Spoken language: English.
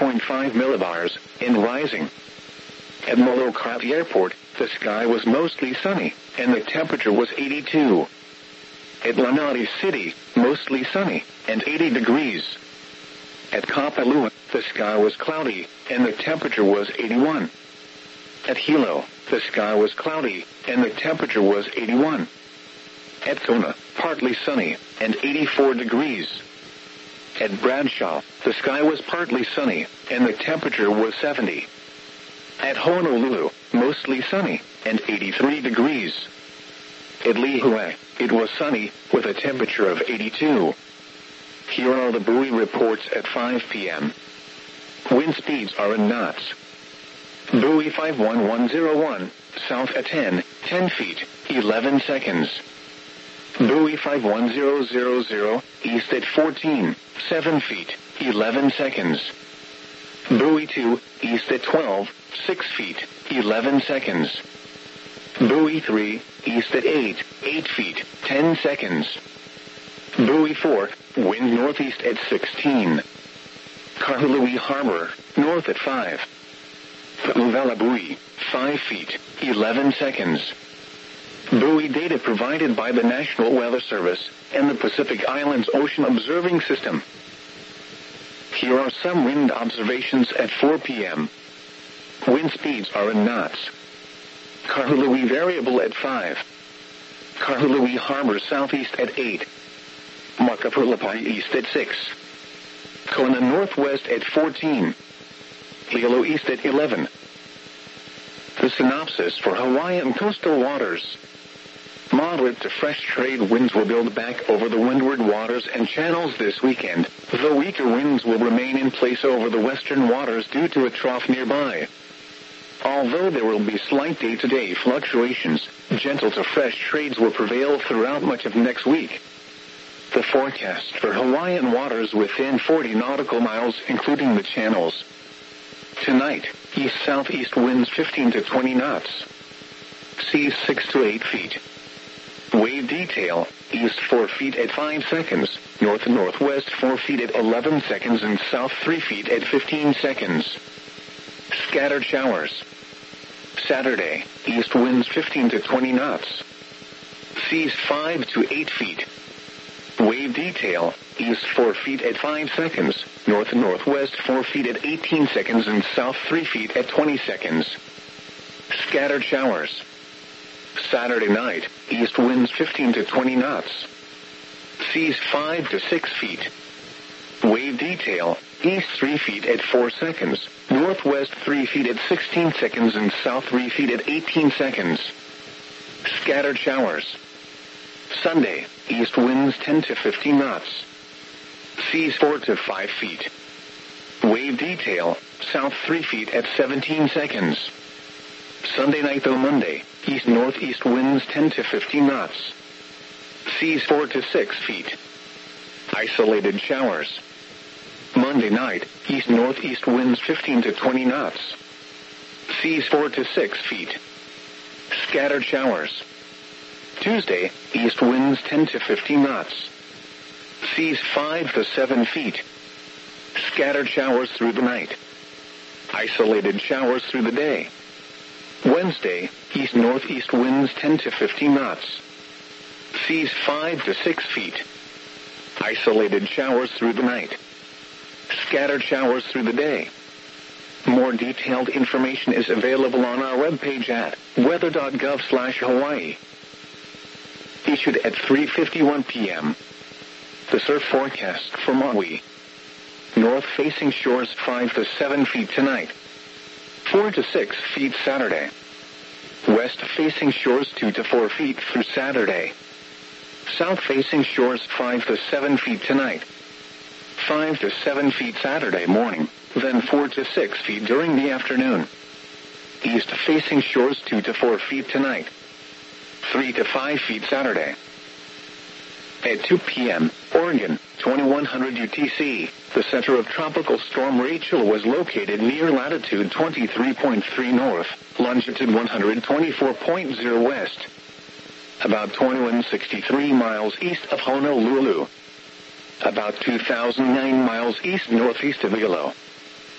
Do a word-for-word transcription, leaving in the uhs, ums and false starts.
point five millibars, and rising. At Molokai Airport, the sky was mostly sunny, and the temperature was eighty-two. At Lanai City, mostly sunny, and eighty degrees. At Kapalua, the sky was cloudy, and the temperature was eighty-one. At Hilo, the sky was cloudy, and the temperature was eighty-one. At Kona, partly sunny, and eighty-four degrees. At Bradshaw, the sky was partly sunny, and the temperature was seventy. At Honolulu, mostly sunny, and eighty-three degrees. At Lihue, it was sunny, with a temperature of eighty-two. Here are the buoy reports at five p m Wind speeds are in knots. Buoy five one one zero one, south at ten, ten feet, eleven seconds. Buoy five one zero zero zero, east at fourteen, seven feet, eleven seconds. Buoy two, east at twelve, six feet, eleven seconds. Buoy three, east at eight, eight feet, ten seconds. Buoy four, wind northeast at sixteen. Kahului Harbor, north at five. Pu'uvela buoy, five feet, eleven seconds. Buoy data provided by the National Weather Service and the Pacific Islands Ocean Observing System. Here are some wind observations at four p m Wind speeds are in knots. Kahului variable at five. Kahului Harbor southeast at eight. Makapulapai east at six. Kona northwest at fourteen. Hilo east at eleven. The synopsis for Hawaiian coastal waters. Moderate to fresh trade winds will build back over the windward waters and channels this weekend, though weaker winds will remain in place over the western waters due to a trough nearby. Although there will be slight day-to-day fluctuations, gentle to fresh trades will prevail throughout much of next week. The forecast for Hawaiian waters within forty nautical miles, including the channels. Tonight, east-southeast winds fifteen to twenty knots. Seas six to eight feet. Wave detail, east four feet at five seconds, north-northwest four feet at eleven seconds, and south three feet at fifteen seconds. Scattered showers. Saturday, east winds fifteen to twenty knots. Seas five to eight feet. Wave detail, east four feet at five seconds, north-northwest four feet at eighteen seconds, and south three feet at twenty seconds. Scattered showers. Saturday night, east winds fifteen to twenty knots. Seas five to six feet. Wave detail, east three feet at four seconds, northwest three feet at sixteen seconds, and south three feet at eighteen seconds. Scattered showers. Sunday, east winds ten to fifteen knots. Seas four to five feet. Wave detail, south three feet at seventeen seconds. Sunday night till Monday, east-northeast winds ten to fifteen knots. Seas four to six feet. Isolated showers. Monday night, east-northeast winds fifteen to twenty knots. Seas four to six feet. Scattered showers. Tuesday, east winds ten to fifteen knots. Seas five to seven feet. Scattered showers through the night. Isolated showers through the day. Wednesday, east-northeast winds ten to fifteen knots. Seas five to six feet. Isolated showers through the night. Scattered showers through the day. More detailed information is available on our webpage at weather dot gov slash Hawaii. Issued at three fifty-one p m The surf forecast for Maui. North-facing shores five to seven feet tonight. four to six feet Saturday. West-facing shores two to four feet through Saturday. South-facing shores five to seven feet tonight. five to seven feet Saturday morning, then four to six feet during the afternoon. East-facing shores two to four feet tonight. three to five feet Saturday. At two p m, Oregon, twenty-one hundred U T C, the center of Tropical Storm Rachel was located near latitude twenty-three point three north, longitude one hundred twenty-four point zero west. About twenty-one sixty-three miles east of Honolulu. About two thousand nine miles east-northeast of Hilo.